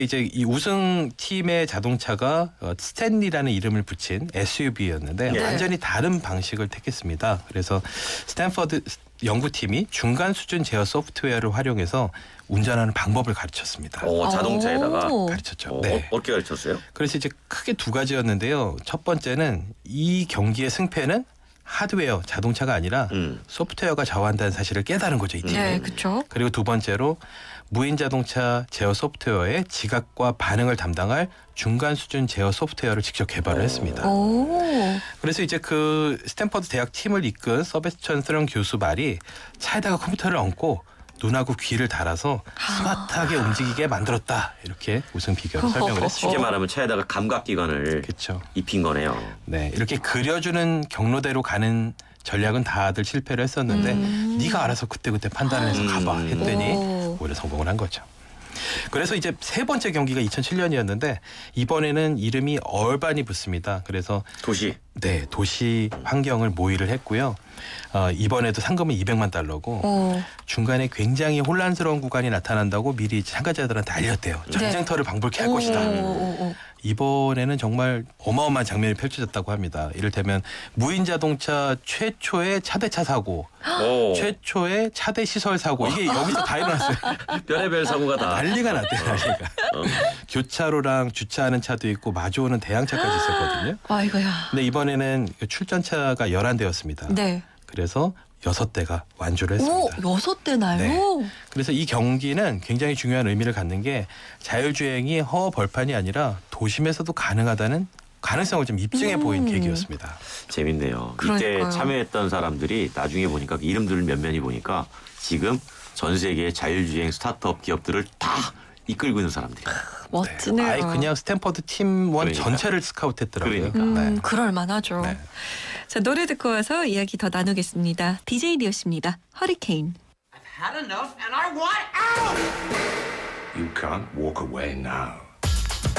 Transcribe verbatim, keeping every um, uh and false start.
이제 이 우승 팀의 자동차가 어, 스탠리라는 이름을 붙인 에스유브이였는데 네. 완전히 다른 방식을 택했습니다. 그래서 스탠퍼드 연구팀이 중간 수준 제어 소프트웨어를 활용해서 운전하는 방법을 가르쳤습니다. 오, 자동차에다가 오. 가르쳤죠. 어, 네. 어떻게 가르쳤어요? 그래서 이제 크게 두 가지였는데요. 첫 번째는 이 경기의 승패는 하드웨어, 자동차가 아니라 음. 소프트웨어가 좌우한다는 사실을 깨달은 거죠, 이 팀이. 네, 그렇죠. 그리고 두 번째로 무인 자동차 제어 소프트웨어의 지각과 반응을 담당할 중간 수준 제어 소프트웨어를 직접 개발을 했습니다. 오. 그래서 이제 그 스탠퍼드 대학 팀을 이끈 서베스천 스런 교수 말이 차에다가 컴퓨터를 얹고 눈하고 귀를 달아서 스마트하게 움직이게 만들었다. 이렇게 우승 비결을 설명을 쉽게 했습니다. 말하면 차에다가 감각기관을 그렇죠. 입힌 거네요. 네, 이렇게 그려주는 경로대로 가는 전략은 다들 실패를 했었는데 음. 네가 알아서 그때그때 판단을 해서 가봐 음. 했더니 오. 오히려 성공을 한 거죠. 그래서 이제 세 번째 경기가 이천칠 년이었는데 이번에는 이름이 얼반이 붙습니다. 그래서 도시. 네, 도시 환경을 모의를 했고요. 어, 이번에도 상금은 이백만 달러고 오. 중간에 굉장히 혼란스러운 구간이 나타난다고 미리 참가자들한테 알렸대요. 전쟁터를 방불케 할 오, 것이다. 오, 오. 이번에는 정말 어마어마한 장면이 펼쳐졌다고 합니다. 이를테면 무인 자동차 최초의 차대차 사고, 오. 최초의 차대 시설 사고 이게 여기서 다 일어났어요. 별의별 사고가 다. 난리가 났대요. 난리가. 어. 교차로랑 주차하는 차도 있고 마주오는 대형차까지 있었거든요. 아이고야. 근데 이번에는 출전차가 열한 대였습니다. 네. 그래서 여섯 대가 완주를 오, 했습니다. 여섯 대나요? 네. 그래서 이 경기는 굉장히 중요한 의미를 갖는 게 자율주행이 허 벌판이 아니라 도심에서도 가능하다는 가능성을 좀 입증해 보인 음. 계기였습니다. 재밌네요. 그러니까요. 이때 참여했던 사람들이 나중에 보니까 그 이름들을 몇몇이 보니까 지금 전 세계의 자율주행 스타트업 기업들을 다 이끌고 있는 사람들이. 멋지네요. 아예 그냥 스탠퍼드 팀원 그러니까. 전체를 스카우트했더라고요. 그러니까. 음, 네. 그럴 만하죠. 네. 자, 노래 듣고 와서 이야기 더 나누겠습니다. 디제이 리오씨입니다. 허리케인. I've had enough and I want out! You can't walk away now.